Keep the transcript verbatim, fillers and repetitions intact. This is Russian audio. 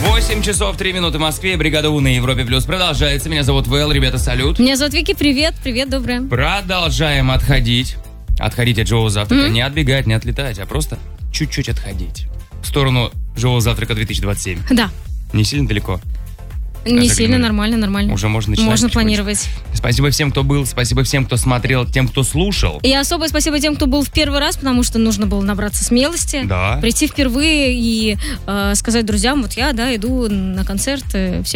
восемь часов три минуты в Москве. Бригада У на Европе Плюс продолжается. Меня зовут Вэл. Ребята, салют. Меня зовут Вики. Привет. Привет, доброе. Продолжаем отходить. Отходить от живого завтрака. Mm-hmm. Не отбегать, не отлетать, а просто чуть-чуть отходить. В сторону живого завтрака две тысячи двадцать семь. Да. Не сильно далеко? Не Как сильно, это, нормально, нормально. Уже можно начинать. Можно планировать. Спасибо всем, кто был, спасибо всем, кто смотрел, тем, кто слушал. И особое спасибо тем, кто был в первый раз, потому что нужно было набраться смелости. Да. Прийти впервые и э, сказать друзьям, вот я, да, иду на концерт, э, все